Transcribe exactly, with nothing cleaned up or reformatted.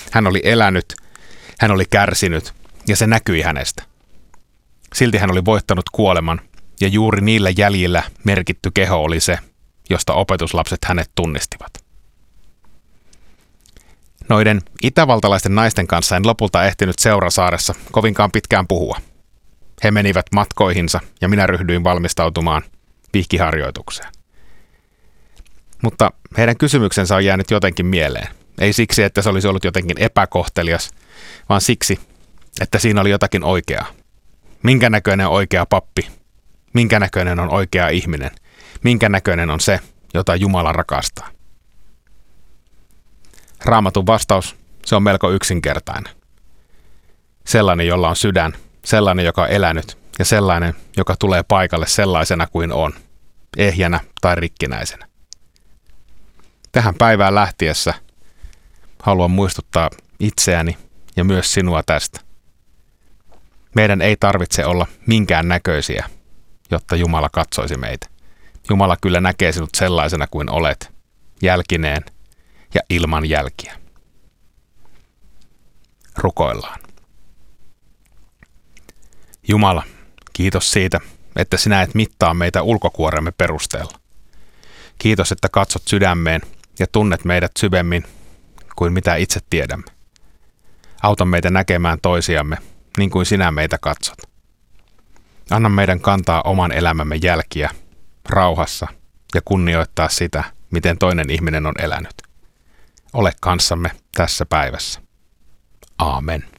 Hän oli elänyt, hän oli kärsinyt ja se näkyi hänestä. Silti hän oli voittanut kuoleman ja juuri niillä jäljillä merkitty keho oli se, josta opetuslapset hänet tunnistivat. Noiden itävaltalaisten naisten kanssa en lopulta ehtinyt Seurasaaressa kovinkaan pitkään puhua. He menivät matkoihinsa ja minä ryhdyin valmistautumaan vihkiharjoitukseen. Mutta heidän kysymyksensä on jäänyt jotenkin mieleen. Ei siksi, että se olisi ollut jotenkin epäkohtelias, vaan siksi, että siinä oli jotakin oikeaa. Minkä näköinen on oikea pappi? Minkä näköinen on oikea ihminen? Minkä näköinen on se, jota Jumala rakastaa? Raamatun vastaus, se on melko yksinkertainen. Sellainen, jolla on sydän, sellainen, joka on elänyt ja sellainen, joka tulee paikalle sellaisena kuin on, ehjänä tai rikkinäisenä. Tähän päivään lähtiessä haluan muistuttaa itseäni ja myös sinua tästä. Meidän ei tarvitse olla minkään näköisiä, jotta Jumala katsoisi meitä. Jumala kyllä näkee sinut sellaisena kuin olet, jälkineen ja ilman jälkiä. Rukoillaan. Jumala, kiitos siitä, että sinä et mittaa meitä ulkokuoremme perusteella. Kiitos, että katsot sydämeen ja tunnet meidät syvemmin kuin mitä itse tiedämme. Auta meitä näkemään toisiamme niin kuin sinä meitä katsot. Anna meidän kantaa oman elämämme jälkiä rauhassa ja kunnioittaa sitä, miten toinen ihminen on elänyt. Ole kanssamme tässä päivässä. Aamen.